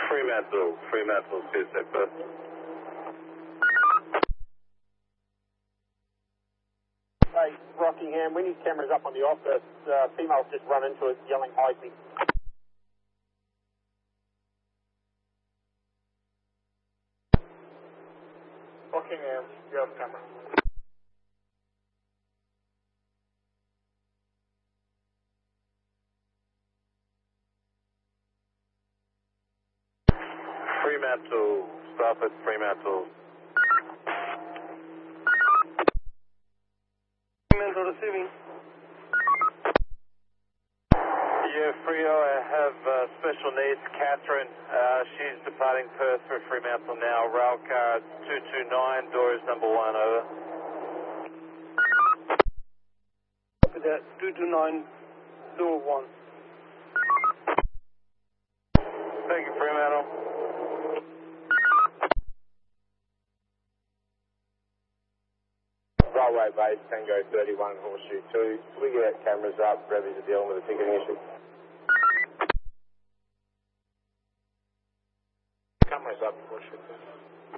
Fremantle, Tuesday first. Hey, Rockingham, we need cameras up on the office. Female's just run into us yelling, hide me. Rockingham, you have camera. Fremantle, stop at Fremantle. Fremantle receiving. Yeah, Frio, I have special needs. Catherine, she's departing Perth for Fremantle now. Rail car 229, door is number 1, over. Copy that, 229, door 1. Thank you, Fremantle. Railway base, Tango 31, Horseshoe 2. Can we get cameras up, ready to deal with the ticketing issue? Cameras up, Horseshoe 2.